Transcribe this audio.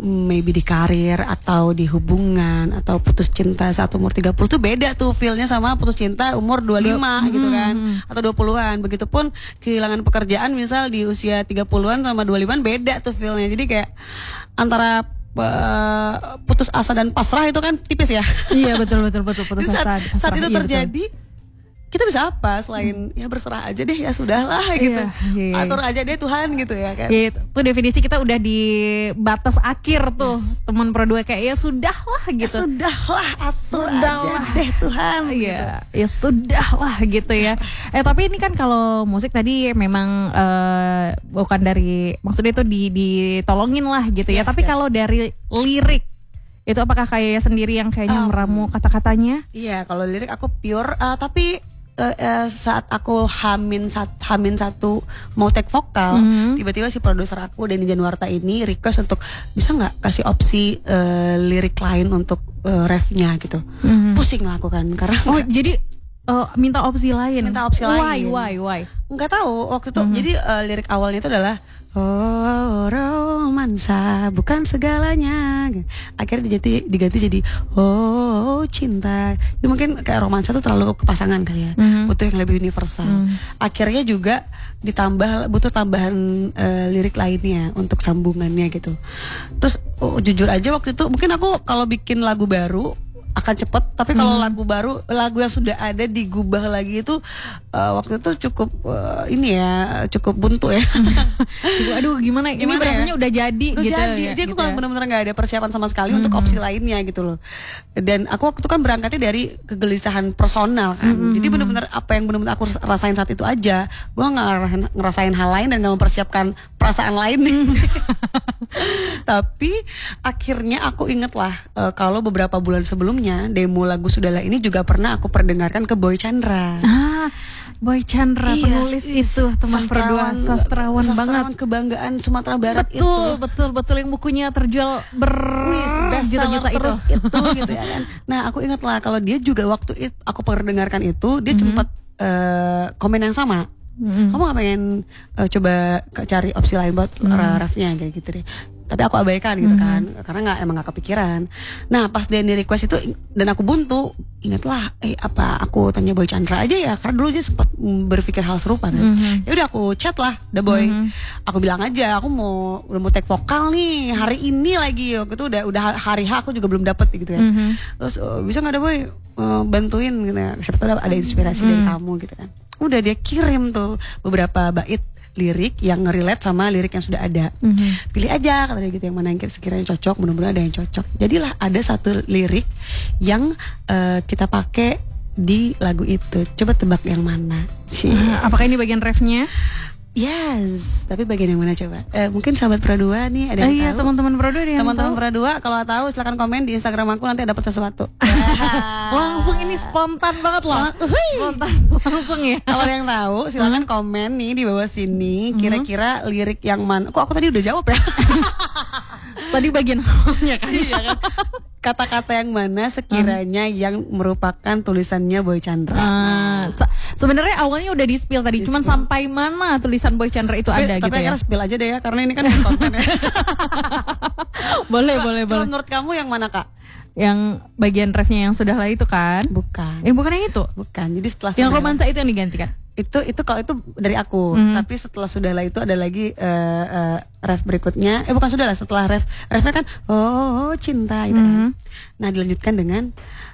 maybe di karir atau di hubungan atau putus cinta saat umur 30 tuh beda tuh feelnya sama putus cinta umur 25 gitu kan atau 20-an. Begitupun kehilangan pekerjaan misal di usia 30-an sama 25-an beda tuh feelnya. Jadi kayak antara putus asa dan pasrah itu kan tipis ya. Iya betul putus asa. Saat itu Iya, terjadi kita bisa apa selain ya berserah aja deh, ya sudahlah gitu. Iya. Atur aja deh Tuhan gitu ya kan. Ya, itu definisi kita udah di batas akhir tuh. Teman Pro 2 kayak ya sudahlah gitu. Ya sudahlah, atur Sudahlah. aja deh Tuhan. Iya, ya sudahlah gitu ya. Tapi ini kan kalau musik tadi memang bukan dari, maksudnya itu ditolongin lah gitu ya. Yes, Tapi yes. kalau dari lirik itu apakah kayak sendiri yang kayaknya meramu kata-katanya? Iya, kalau lirik aku pure, tapi saat aku Hamin satu mau take vokal, tiba-tiba si produser aku Denny Januarta ini request untuk bisa nggak kasih opsi lirik lain untuk refnya gitu. Pusing lah aku kan karena Jadi minta opsi lain. Minta opsi lain. Why? nggak tahu waktu itu. Jadi lirik awalnya itu adalah oh romansa bukan segalanya. Akhirnya diganti jadi oh cinta. Jadi mungkin kayak romansa tuh terlalu ke pasangan kali ya. Butuh yang lebih universal. Akhirnya juga butuh tambahan lirik lainnya untuk sambungannya gitu. Terus jujur aja waktu itu mungkin aku kalau bikin lagu baru akan cepet, tapi kalau lagu yang sudah ada digubah lagi itu waktu itu cukup cukup buntu ya. Cukup, aduh gimana ini rasanya udah jadi udah gitu jadi. ya. Jadi aku kan benar-benar nggak ada persiapan sama sekali untuk opsi lainnya gitu loh. Dan aku waktu itu kan berangkatnya dari kegelisahan personal kan. Jadi benar-benar apa yang benar-benar aku rasain saat itu aja. Gue nggak ngerasain hal lain dan nggak mempersiapkan perasaan lain. Tapi akhirnya aku inget lah kalau beberapa bulan sebelumnya demo lagu Sudahlah ini juga pernah aku perdengarkan ke Boy Chandra. Boy Chandra, penulis itu teman Perdua, sastrawan banget, kebanggaan Sumatera Barat. Betul yang bukunya terjual juta-juta terus itu gitu ya kan. Nah aku ingat lah kalau dia juga waktu itu aku perdengarkan itu dia sempat komen yang sama. Kamu gak pengen coba cari opsi lain buat refnya kayak gitu deh. Tapi aku abaikan gitu kan, karena emang gak kepikiran. Nah pas Denny request itu dan aku buntu, ingatlah apa aku tanya Boy Chandra aja ya, karena dulu dia sempat berpikir hal serupa kan. Ya udah aku chat lah The Boy. Aku bilang aja aku udah mau take vokal nih hari ini lagi. Waktu itu udah hari H aku juga belum dapet gitu ya. Terus bisa nggak The Boy bantuin gitu ya, siapa tahu ada inspirasi dari kamu gitu kan. Udah dia kirim tuh beberapa bait lirik yang ngerelate sama lirik yang sudah ada. Pilih aja kata dia gitu yang mana yang sekiranya cocok, mudah-mudahan ada yang cocok. Jadilah ada satu lirik yang kita pakai di lagu itu. Coba tebak yang mana? Apakah ini bagian refnya? Yes, tapi bagian yang mana coba? Mungkin sahabat Pro 2 nih ada yang tahu. Teman-teman Pro 2 Teman-teman Pro 2 kalau tahu silakan komen di Instagram aku, nanti dapat sesuatu. Langsung ini spontan banget loh. Spontan langsung ya. Kalau ada yang tahu silakan komen nih di bawah sini kira-kira lirik yang mana. Kok aku tadi udah jawab ya? Tadi bagian awalnya kan. Iya kan? Kata-kata yang mana sekiranya yang merupakan tulisannya Boy Chandra. Sebenarnya awalnya udah di-spill tadi, cuman sampai mana tulisan Boy Chandra itu ada gitu ya. Tapi akhirnya spill aja deh ya, karena ini kan konten ya. Boleh. Kalau menurut kamu yang mana Kak? Yang bagian refnya yang Sudahlah itu kan? Bukan. Bukan yang itu? Bukan. Jadi setelah yang romansa itu yang digantikan. Itu kalau itu dari aku. Tapi setelah Sudahlah itu ada lagi ref berikutnya. Bukan Sudahlah, setelah refnya kan oh cinta gitu kan. Nah dilanjutkan dengan